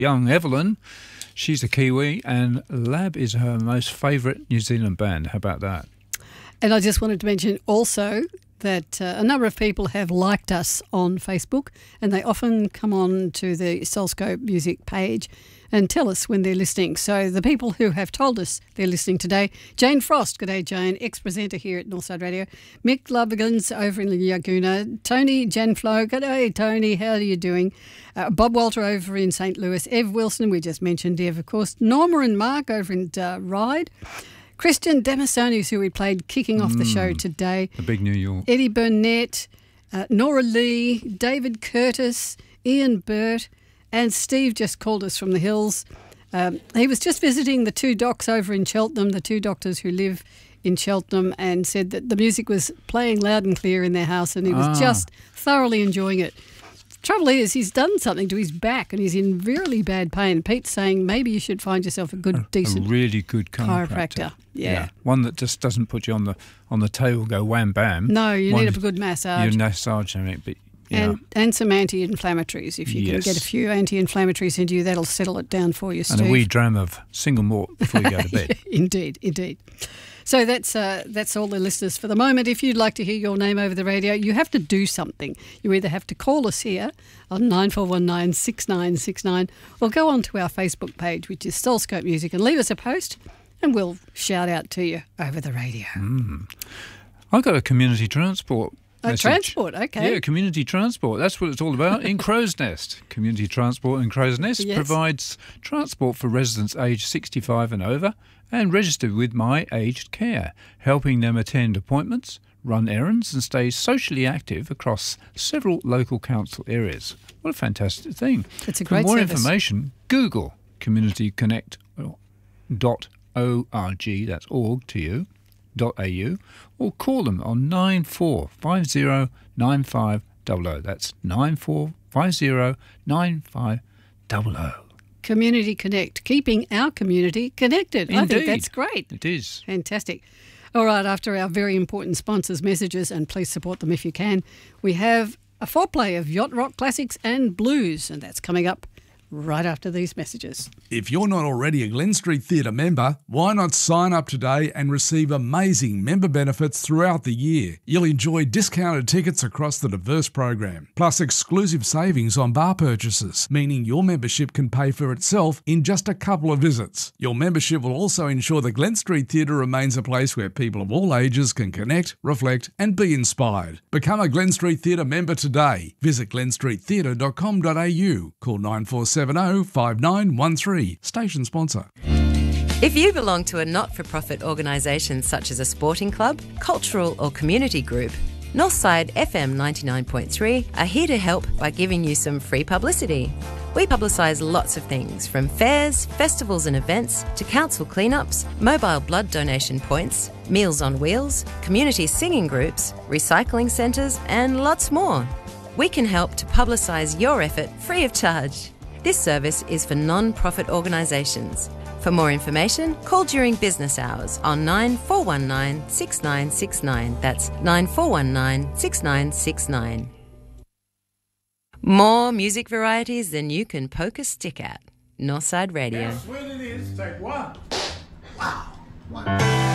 young Evelyn. She's a Kiwi, and Lab is her most favourite New Zealand band. How about that? And I just wanted to mention also that a number of people have liked us on Facebook, and they often come on to the Soulscope Music page and tell us when they're listening. So the people who have told us they're listening today: Jane Frost, good day Jane, ex-presenter here at Northside Radio; Mick Lovigans over in Laguna; Tony Janflo, good day Tony, how are you doing? Bob Walter over in St. Louis; Ev Wilson, we just mentioned Ev of course; Norma and Mark over in Ryde; Christian Damasonis, who we played kicking off the show today. The big New York. Eddie Burnett, Nora Lee, David Curtis, Ian Burt, and Steve just called us from the hills. He was just visiting the two docs over in Cheltenham, the two doctors who live in Cheltenham, and said that the music was playing loud and clear in their house, and he was just thoroughly enjoying it. Trouble is, he's done something to his back and he's in really bad pain. Pete's saying maybe you should find yourself a decent, really good chiropractor. Yeah, one that just doesn't put you on the table, go wham bam. No, you need a good massage. You massage it, but and some anti-inflammatories. If you can get a few anti-inflammatories into you, that'll settle it down for you, Steve. And a wee dram of single malt before you go to bed. Indeed. So that's all the listeners for the moment. If you'd like to hear your name over the radio, you have to do something. You either have to call us here on 9419 6969 or go onto our Facebook page, which is Soulscope Music, and leave us a post and we'll shout out to you over the radio. I got a community transport message. Transport, okay. Yeah, community transport. That's what it's all about in Crow's Nest. Community Transport in Crow's Nest provides transport for residents aged 65 and over and registered with My Aged Care, helping them attend appointments, run errands and stay socially active across several local council areas. What a fantastic thing. It's a great For more service. information, Google communityconnect.org, that's org to you, .au, or call them on 9450 9500. That's 9450 9500. Community Connect, keeping our community connected. Indeed. I think that's great. It is. Fantastic. All right, after our very important sponsors' messages, and please support them if you can, we have a foreplay of yacht rock classics and blues, and that's coming up right after these messages. If you're not already a Glen Street Theatre member, why not sign up today and receive amazing member benefits throughout the year? You'll enjoy discounted tickets across the diverse program, plus exclusive savings on bar purchases, meaning your membership can pay for itself in just a couple of visits. Your membership will also ensure the Glen Street Theatre remains a place where people of all ages can connect, reflect and be inspired. Become a Glen Street Theatre member today. Visit glenstreettheatre.com.au. Call 9470 5913. Station sponsor. If you belong to a not-for-profit organisation such as a sporting club, cultural or community group, Northside FM 99.3 are here to help by giving you some free publicity. We publicise lots of things, from fairs, festivals and events, to council cleanups, mobile blood donation points, Meals on Wheels, community singing groups, recycling centres and lots more. We can help to publicise your effort free of charge. This service is for non-profit organisations. For more information, call during business hours on 9419 6969. That's 9419 6969. More music varieties than you can poke a stick at. Northside Radio. Guess when it is? Take one. Wow. One.